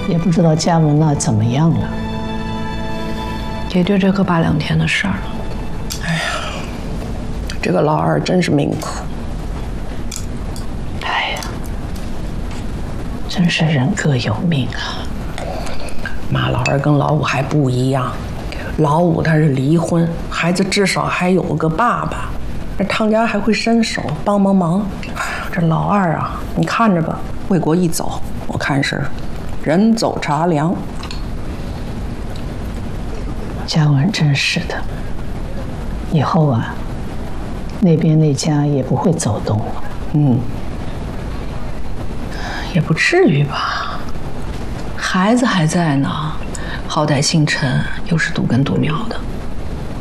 也不知道嘉文那怎么样了。 也就这个8、2天的事儿了。 哎呀，这个老二真是命苦。 哎呀，真是人各有命啊。 妈，老二跟老五还不一样，老五他是离婚，孩子至少还有个爸爸，这汤家还会伸手帮忙。哎呀，这老二啊，你看着吧，魏国一走，我看是人走茶凉。 嘉文真是的，以后啊，那边那家也不会走动了。 也不至于吧，孩子还在呢，好歹姓陈，又是独根独苗的。